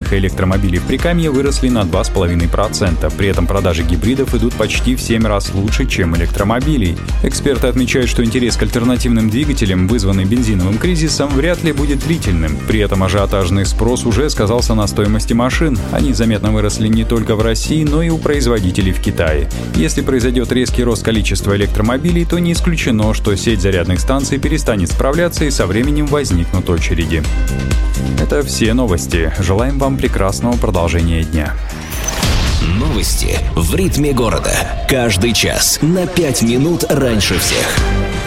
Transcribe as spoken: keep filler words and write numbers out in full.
рынка электромобилей в Прикамье выросли на два целых пять десятых процента. При этом продажи гибридов идут почти в семь раз лучше, чем электромобилей. Эксперты отмечают, что интерес к альтернативным двигателям, вызванный бензиновым кризисом, вряд ли будет длительным. При этом ажиотажный спрос уже сказался на стоимости машин. Они заметно выросли не только в России, но и у производителей в Китае. Если произойдет резкий рост количества электромобилей, то не исключено, что сеть зарядных станций перестанет справляться и со временем возникнут очереди. Это все новости. Желаем вам прекрасного продолжения дня. Новости в ритме города. Каждый час на пять минут раньше всех.